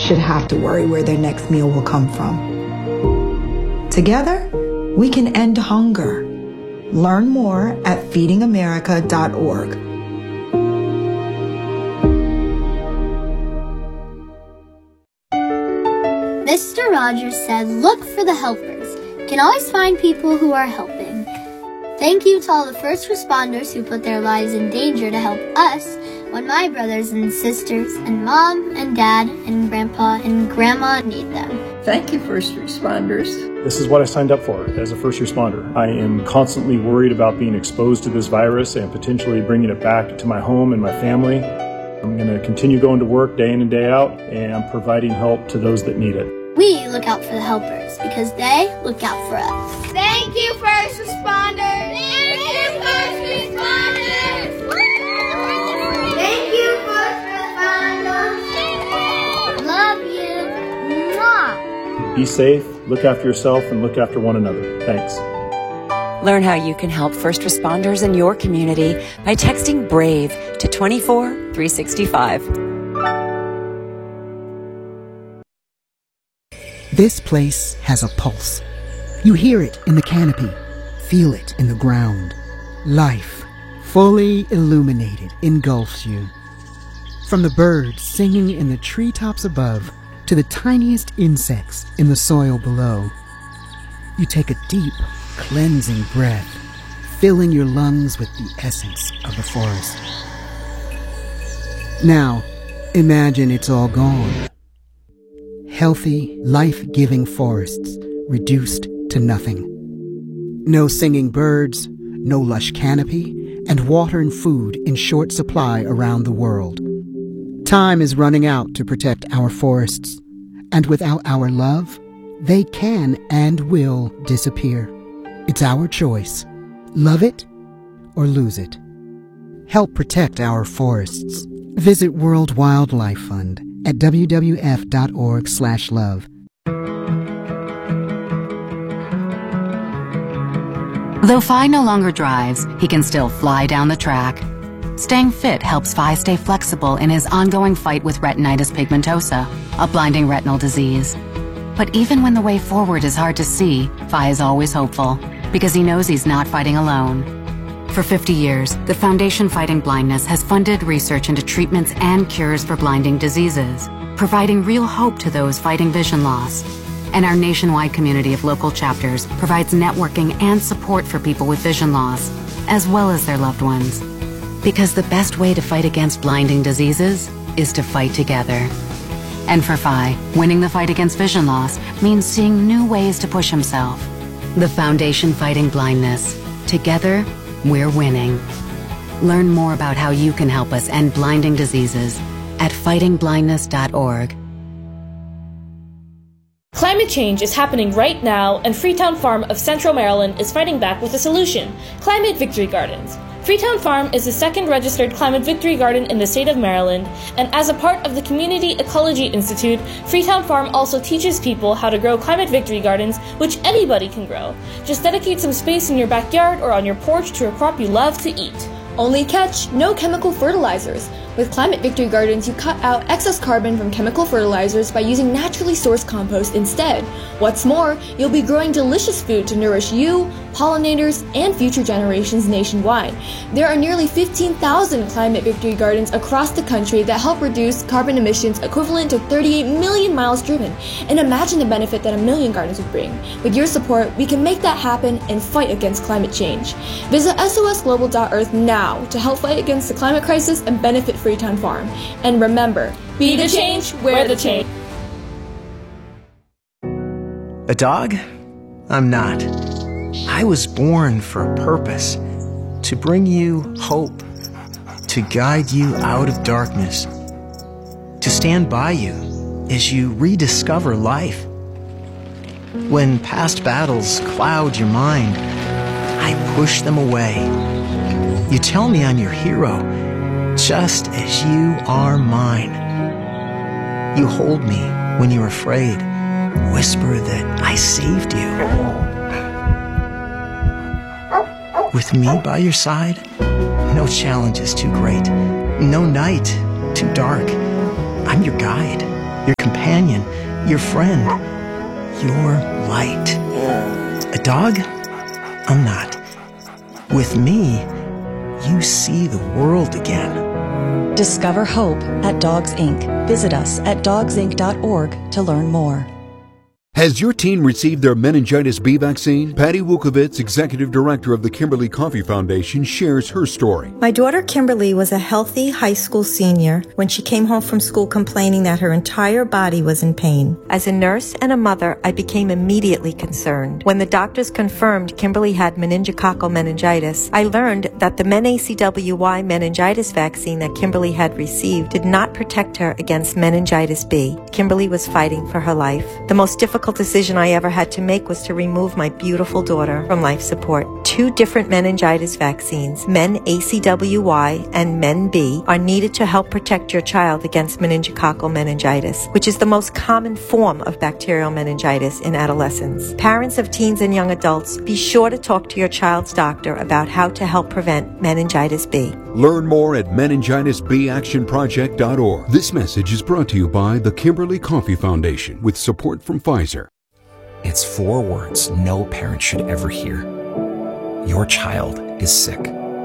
should have to worry where their next meal will come from. Together, we can end hunger. Learn more at feedingamerica.org. Mr. Rogers said, "Look for the helpers. You can always find people who are helping." Thank you to all the first responders who put their lives in danger to help us when my brothers and sisters and mom and dad and grandpa and grandma need them. Thank you, first responders. This is what I signed up for as a first responder. I am constantly worried about being exposed to this virus and potentially bringing it back to my home and my family. I'm going to continue going to work day in and day out and providing help to those that need it. We look out for the helpers because they look out for us. Thank you, first responders. Thank you, first responders. Thank you, first responders. Love you. Mwah. Be safe, look after yourself, and look after one another. Thanks. Learn how you can help first responders in your community by texting BRAVE to 24365. This place has a pulse. You hear it in the canopy, feel it in the ground. Life, fully illuminated, engulfs you. From the birds singing in the treetops above to the tiniest insects in the soil below. You take a deep, cleansing breath, filling your lungs with the essence of the forest. Now, imagine it's all gone. Healthy, life-giving forests reduced to nothing. No singing birds, no lush canopy, and water and food in short supply around the world. Time is running out to protect our forests, and without our love, they can and will disappear. It's our choice. Love it or lose it. Help protect our forests. Visit World Wildlife Fund at wwf.org/love. Though Phi no longer drives, he can still fly down the track. Staying fit helps Phi stay flexible in his ongoing fight with retinitis pigmentosa, a blinding retinal disease. But even when the way forward is hard to see, Phi is always hopeful, because he knows he's not fighting alone. For 50 years, the Foundation Fighting Blindness has funded research into treatments and cures for blinding diseases, providing real hope to those fighting vision loss. And our nationwide community of local chapters provides networking and support for people with vision loss, as well as their loved ones. Because the best way to fight against blinding diseases is to fight together. And for Phi, winning the fight against vision loss means seeing new ways to push himself. The Foundation Fighting Blindness. Together, we're winning. Learn more about how you can help us end blinding diseases at fightingblindness.org. Climate change is happening right now, and Freetown Farm of Central Maryland is fighting back with a solution: Climate Victory Gardens. Freetown Farm is the second registered Climate Victory Garden in the state of Maryland, and as a part of the Community Ecology Institute, Freetown Farm also teaches people how to grow Climate Victory Gardens, which anybody can grow. Just dedicate some space in your backyard or on your porch to a crop you love to eat. Only catch, no chemical fertilizers. With Climate Victory Gardens, you cut out excess carbon from chemical fertilizers by using naturally sourced compost instead. What's more, you'll be growing delicious food to nourish you, pollinators, and future generations nationwide. There are nearly 15,000 Climate Victory Gardens across the country that help reduce carbon emissions equivalent to 38 million miles driven. And imagine the benefit that a million gardens would bring. With your support, we can make that happen and fight against climate change. Visit sosglobal.earth now to help fight against the climate crisis and benefit Freetown Farm. And remember, Be the change, wear the change. A dog? I'm not. I was born for a purpose. To bring you hope. To guide you out of darkness. To stand by you as you rediscover life. When past battles cloud your mind, I push them away. You tell me I'm your hero, just as you are mine. You hold me when you're afraid, whisper that I saved you. With me by your side, no challenge is too great, no night too dark. I'm your guide, your companion. your friend, your light. A dog? I'm not. With me, you see the world again. Discover hope at Dogs Inc. Visit us at dogsinc.org to learn more. Has your teen received their meningitis B vaccine? Patty Wukovitz, executive director of the Kimberly Coffee Foundation, shares her story. My daughter Kimberly was a healthy high school senior when she came home from school complaining that her entire body was in pain. As a nurse and a mother, I became immediately concerned. When the doctors confirmed Kimberly had meningococcal meningitis, I learned that the MenACWY meningitis vaccine that Kimberly had received did not protect her against meningitis B. Kimberly was fighting for her life. The most difficult decision I ever had to make was to remove my beautiful daughter from life support. 2 different meningitis vaccines, MenACWY and MenB, are needed to help protect your child against meningococcal meningitis, which is the most common form of bacterial meningitis in adolescents. Parents of teens and young adults, be sure to talk to your child's doctor about how to help prevent meningitis B. Learn more at meningitisbactionproject.org. This message is brought to you by the Kimberly Coffee Foundation with support from Pfizer. It's 4 words no parent should ever hear. Your child is sick.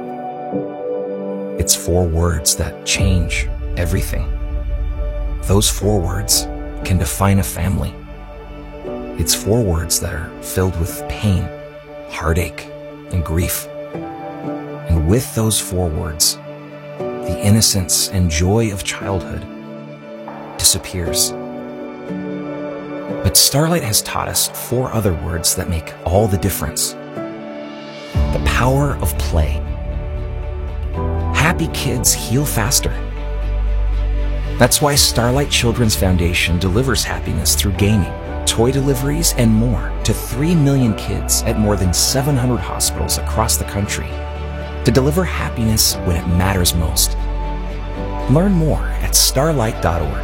It's 4 words that change everything. Those 4 words can define a family. It's 4 words that are filled with pain, heartache, and grief. And with those 4 words, the innocence and joy of childhood disappears. But Starlight has taught us 4 other words that make all the difference. The power of play. Happy kids heal faster. That's why Starlight Children's Foundation delivers happiness through gaming, toy deliveries, and more to 3 million kids at more than 700 hospitals across the country to deliver happiness when it matters most. Learn more at starlight.org.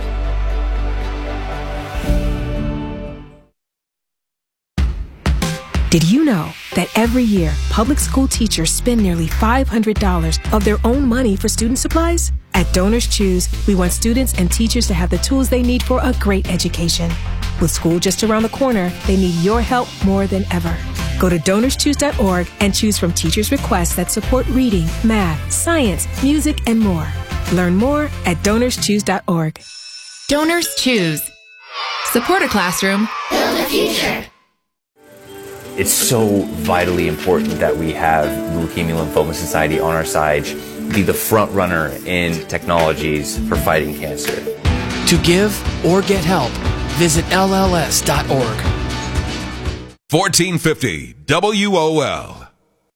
Did you know that every year, public school teachers spend nearly $500 of their own money for student supplies? At Donors Choose, we want students and teachers to have the tools they need for a great education. With school just around the corner, they need your help more than ever. Go to DonorsChoose.org and choose from teachers' requests that support reading, math, science, music, and more. Learn more at DonorsChoose.org. Donors Choose. Support a classroom. Build a future. It's so vitally important that we have the Leukemia Lymphoma Society on our side, be the front runner in technologies for fighting cancer. To give or get help, visit LLS.org. 1450 WOL.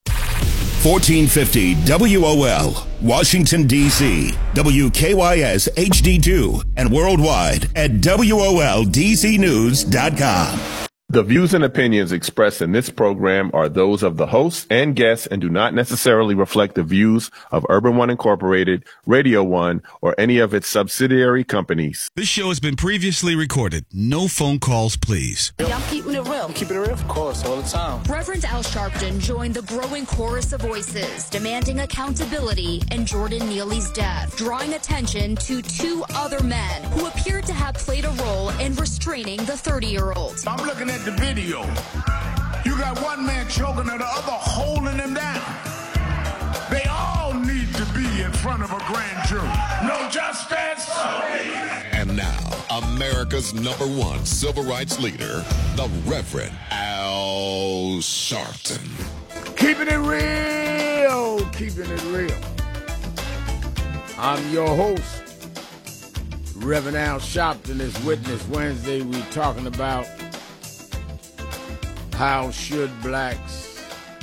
1450 WOL, Washington, D.C., WKYS HD2, and worldwide at WOLDCnews.com. The views and opinions expressed in this program are those of the hosts and guests and do not necessarily reflect the views of Urban One Incorporated, Radio One, or any of its subsidiary companies. This show has been previously recorded. No phone calls, please. Yeah, I'm keeping it real. I'm keeping it real, of course, all the time. Reverend Al Sharpton joined the growing chorus of voices demanding accountability in Jordan Neely's death, drawing attention to 2 other men who appeared to have played a role in restraining the 30-year-old. I'm looking at the video. You got one man choking and the other holding him down. They all need to be in front of a grand jury. No justice. And now, America's #1 civil rights leader, the Reverend Al Sharpton. Keeping it real. Keeping it real. I'm your host, Reverend Al Sharpton. This Witness Wednesday, we're talking about how should blacks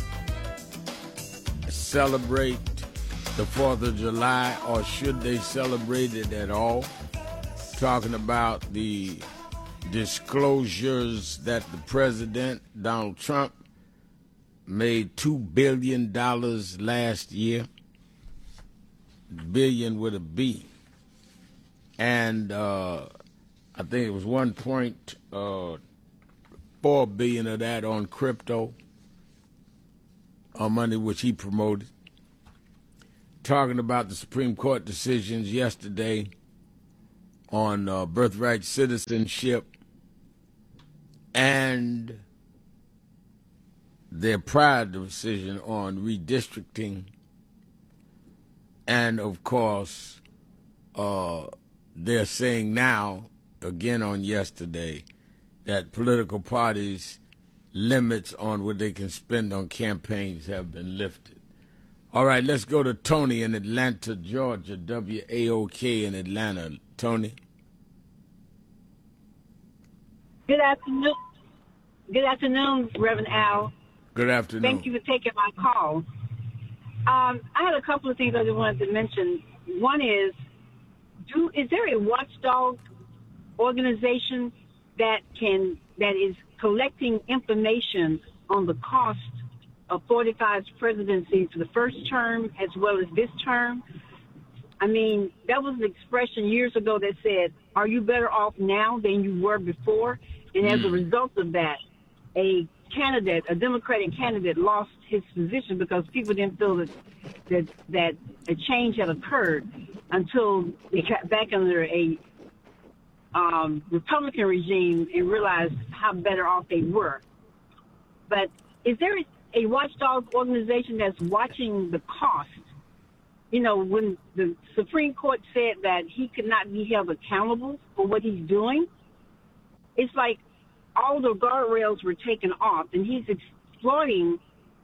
celebrate the 4th of July, or should they celebrate it at all? Talking about the disclosures that the president, Donald Trump, made $2 billion last year. Billion with a B. And I think it was 1.4 billion of that on crypto, money which he promoted. Talking about the Supreme Court decisions yesterday on birthright citizenship and their prior decision on redistricting, and of course, they're saying now, again on yesterday, that political parties' limits on what they can spend on campaigns have been lifted. All right, let's go to Tony in Atlanta, Georgia, WAOK in Atlanta. Tony. Good afternoon. Good afternoon, Reverend Al. Good afternoon. Thank you for taking my call. I had a couple of things I just wanted to mention. One is there a watchdog organization that is collecting information on the cost of 45's presidency for the first term as well as this term? I mean, that was an expression years ago that said, are you better off now than you were before? And as a result of that, a Democratic candidate lost his position because people didn't feel that a change had occurred until they got back under a Republican regime and realized how better off they were. But is there a watchdog organization that's watching the cost? You know, when the Supreme Court said that he could not be held accountable for what he's doing, it's like all the guardrails were taken off, and he's exploiting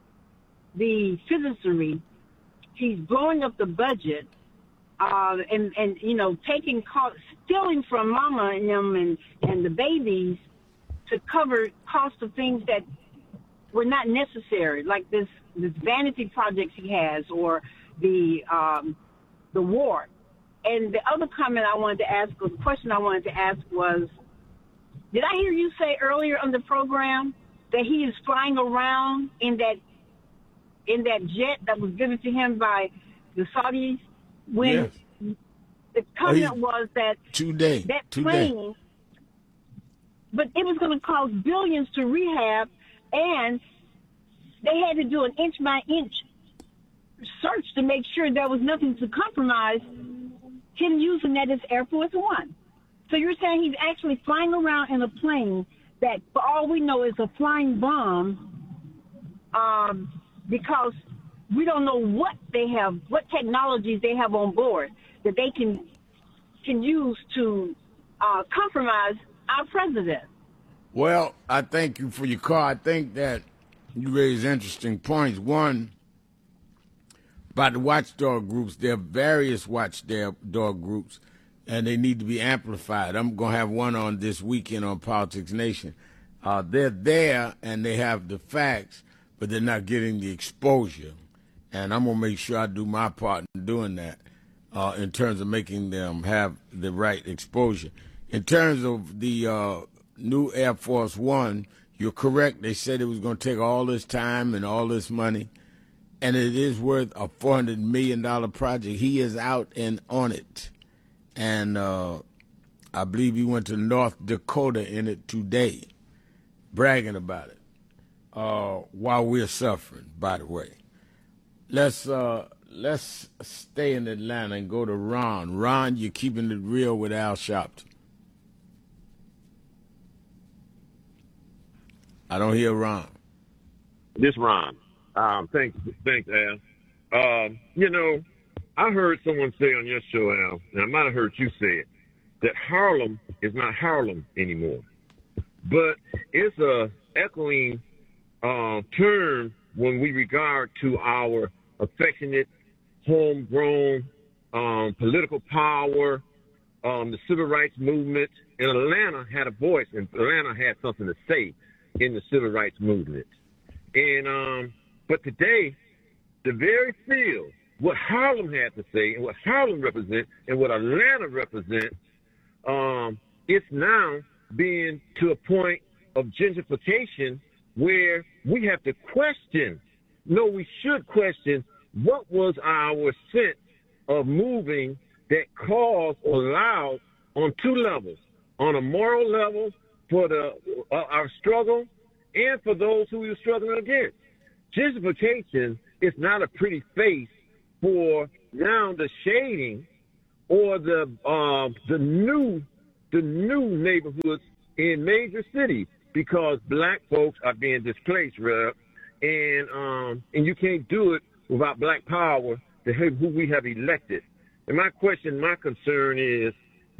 the citizenry. He's blowing up the budget, and you know, stealing from mama and them and the babies to cover cost of things that were not necessary, like this vanity projects he has, or the war. And the other comment I wanted to ask, or the question I wanted to ask was, did I hear you say earlier on the program that he is flying around in that jet that was given to him by the Saudis? When the comment was that that plane, but it was going to cost billions to rehab, and they had to do an inch by inch search to make sure there was nothing to compromise him using that as Air Force One. So you're saying he's actually flying around in a plane that, for all we know, is a flying bomb, because we don't know what they have, what technologies they have on board that they can use to compromise our president. Well, I thank you for your call. I think that you raise interesting points. One, about the watchdog groups, there are various watchdog groups, and they need to be amplified. I'm going to have one on this weekend on Politics Nation. They're there, and they have the facts, but they're not getting the exposure. And I'm going to make sure I do my part in doing that in terms of making them have the right exposure. In terms of the new Air Force One, you're correct. They said it was going to take all this time and all this money, and it is worth a $400 million project. He is out and on it. And I believe he went to North Dakota in it today, bragging about it, while we're suffering, by the way. Let's stay in Atlanta and go to Ron. Ron, you're keeping it real with Al Sharpton. I don't hear Ron. This Ron. Thanks, Al. You know, I heard someone say on your show, Al, and I might have heard you say it, that Harlem is not Harlem anymore. But it's a echoing term when we regard to our affectionate, homegrown political power, the civil rights movement. And Atlanta had a voice, and Atlanta had something to say in the civil rights movement. And but today, the very field, what Harlem had to say and what Harlem represents and what Atlanta represents, it's now being to a point of gentrification where we have to question, we should question, what was our sense of moving that caused or allowed on two levels, on a moral level for our struggle and for those who we were struggling against. Gentrification is not a pretty face for now the shading or the new neighborhoods in major cities. because black folks are being displaced, Rev. And you can't do it without black power to who we have elected. And my concern is,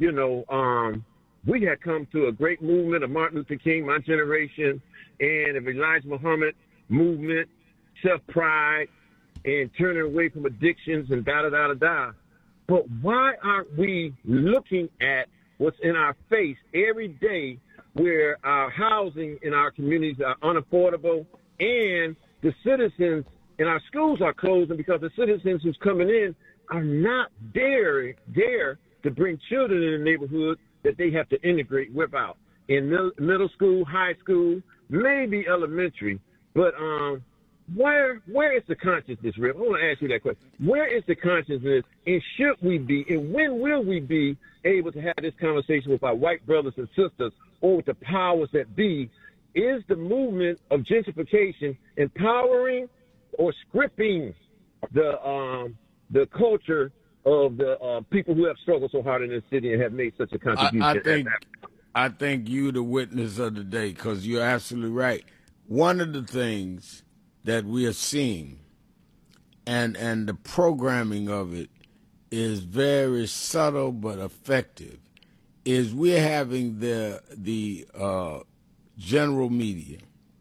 we had come to a great movement of Martin Luther King, my generation, and of Elijah Muhammad movement, self-pride, and turning away from addictions and da-da-da-da-da. But why aren't we looking at what's in our face every day, where our housing in our communities are unaffordable and the citizens in our schools are closing because the citizens who's coming in are not dare to bring children in the neighborhood that they have to integrate without. In middle school, high school, maybe elementary, but where is the consciousness, Rip? I want to ask you that question. Where is the consciousness, and should we be, and when will we be able to have this conversation with our white brothers and sisters or with the powers that be? Is the movement of gentrification empowering or scripting the culture of the people who have struggled so hard in this city and have made such a contribution? I think you the witness of the day, because you're absolutely right. One of the things that we are seeing, and the programming of it is very subtle but effective, is we're having the general media.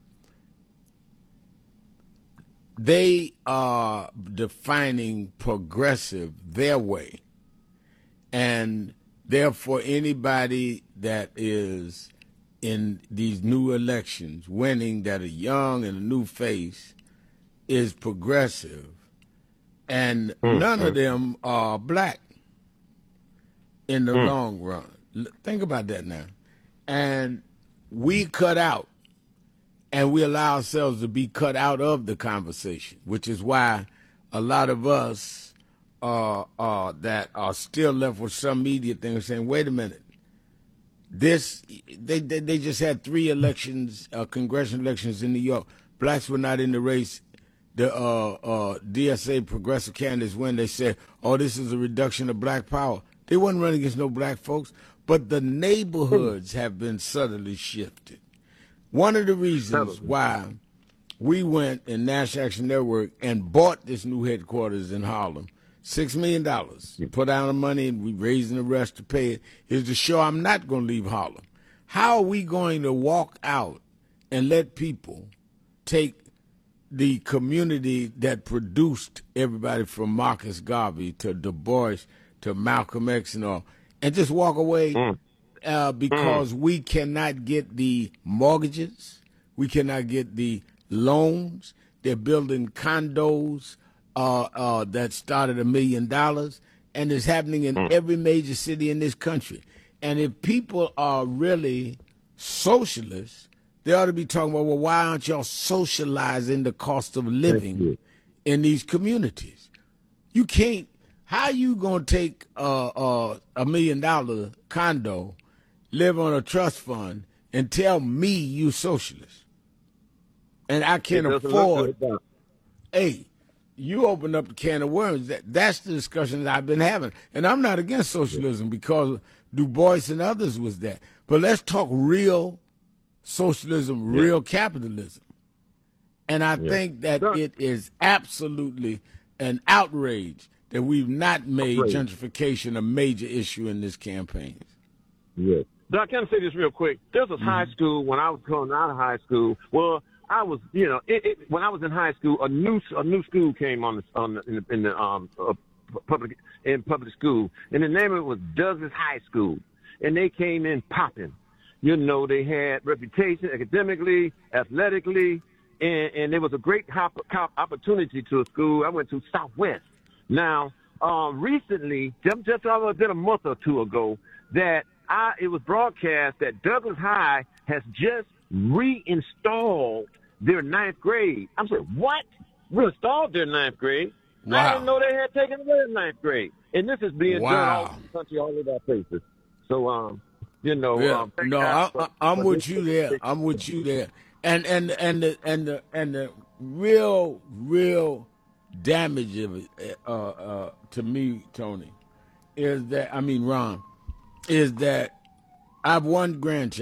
They are defining progressive their way, and therefore anybody that is in these new elections winning that are young and a new face is progressive, and none of them are black in the long run. Think about that now. And we cut out, and we allow ourselves to be cut out of the conversation, which is why a lot of us that are still left with some media thing are saying, wait a minute, they just had 3 elections, congressional elections in New York. Blacks were not in the race. The DSA progressive candidates, when they said, oh, this is a reduction of black power, they wasn't running against no black folks, but the neighborhoods have been subtly shifted. One of the reasons why we went in National Action Network and bought this new headquarters in Harlem, $6 million. You put out the money and we raising the rest to pay it, is to show I'm not going to leave Harlem. How are we going to walk out and let people take the community that produced everybody from Marcus Garvey to Du Bois to Malcolm X and all, and just walk away because we cannot get the mortgages, we cannot get the loans? They're building condos that started $1 million, and it's happening in every major city in this country. And if people are really socialists, they ought to be talking about, well, why aren't y'all socializing the cost of living in these communities? You can't. How you going to take a $1 million condo, live on a trust fund, and tell me you socialist? And I can't afford. Hey, you open up a can of worms. That's the discussion that I've been having. And I'm not against socialism because Du Bois and others was that. But let's talk real socialism, real capitalism. And I think that it is absolutely an outrage that we've not made gentrification a major issue in this campaign. Yes. Doc, can I say this real quick? There was high school when I was coming out of high school. Well, I was, when I was in high school, a new school came in the public school, and the name of it was Douglas High School, and they came in popping. They had reputation academically, athletically, and there was a great opportunity to a school. I went to Southwest. Now, recently, just a month or two ago, that it was broadcast that Douglas High has just reinstalled their 9th grade. I'm saying, what? Reinstalled their 9th grade? Wow. I didn't know they had taken away the 9th grade. And this is being done all over the country, all over our places. So, I'm with you there. I'm with you there. And the real damage of it, to me, Tony, is that Ron, is that I have one grandchild.